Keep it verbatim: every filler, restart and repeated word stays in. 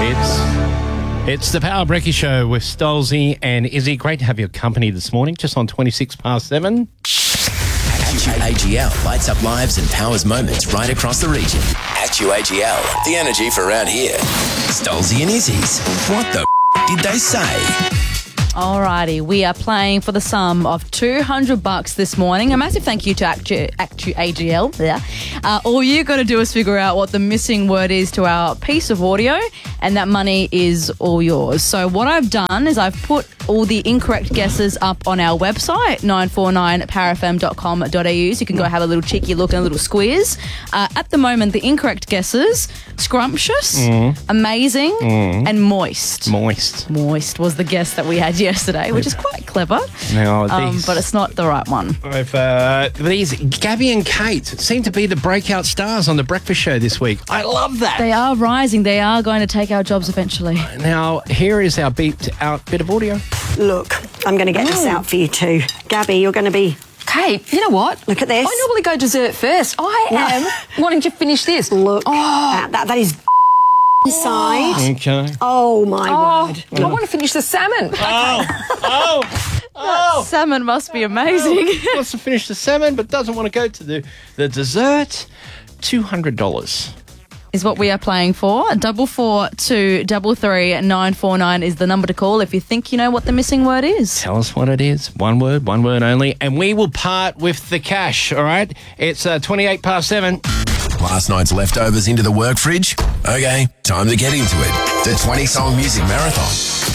It's it's the Power Brekkie Show with Stolzy and Izzy. Great to have your company this morning, just on twenty-six past seven. Actu A G L lights up lives and powers moments right across the region. Actu A G L, the energy for around here. Stolzy and Izzy's. What the f- did they say? Alrighty, we are playing for the sum of two hundred bucks this morning. A massive thank you to Actu, Actu A G L. Yeah. Uh, all you got to do is figure out what the missing word is to our piece of audio, and that money is all yours. So what I've done is I've put all the incorrect guesses up on our website, nine four nine power f m dot com dot a u, so you can go have a little cheeky look and a little squeeze. Uh, at the moment, the incorrect guesses, scrumptious, mm. amazing, mm. and moist. Moist. Moist was the guess that we had yesterday, which is quite clever, now, um, these, but it's not the right one. I've, uh, these Gabby and Kate seem to be the breakout stars on the breakfast show this week. I love that. They are rising. They are going to take our jobs eventually. Now, here is our beeped out bit of audio. Look, I'm going to get oh. this out for you too. Gabby, you're going to be... Kate, you know what? Look at this. I normally go dessert first. I am wanting to finish this. Look, oh. at that. That is inside. Okay. Oh, my oh, word. I want to finish the salmon. Oh, oh, oh. Salmon must be amazing. Oh, wants to finish the salmon but doesn't want to go to the, the dessert. two hundred dollars. Is what we are playing for. Double four two double three nine four nine is the number to call if you think you know what the missing word is. Tell us what it is. One word, one word only, and we will part with the cash. All right. It's uh, twenty-eight past seven. Last night's leftovers into the work fridge? Okay, time to get into it. The twenty song music marathon.